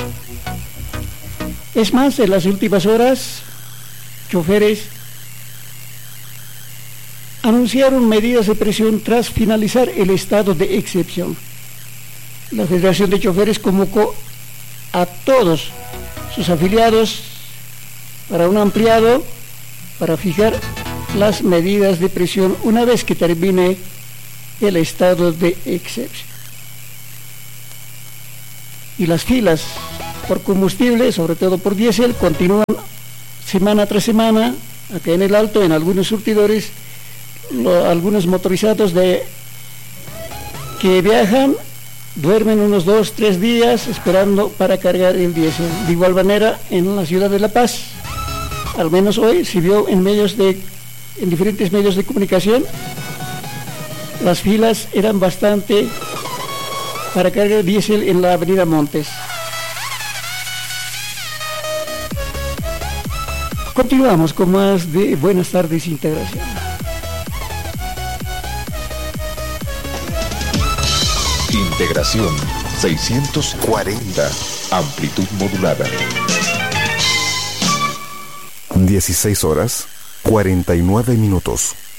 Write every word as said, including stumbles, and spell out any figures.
Es más, en las últimas horas, choferes anunciaron medidas de presión tras finalizar el estado de excepción. La Federación de Choferes convocó a todos sus afiliados para un ampliado para fijar las medidas de presión una vez que termine el estado de excepción. Y las filas por combustible, sobre todo por diésel, continúan semana tras semana, acá en el Alto, en algunos surtidores, lo, algunos motorizados de que viajan, duermen unos dos, tres días esperando para cargar el diésel. De igual manera, en la ciudad de La Paz, al menos hoy se vio en medios de, en diferentes medios de comunicación, las filas eran bastante para cargar diésel en la avenida Montes. Continuamos con más de Buenas Tardes Integración. Integración seiscientos cuarenta, amplitud modulada. dieciséis horas, cuarenta y nueve minutos.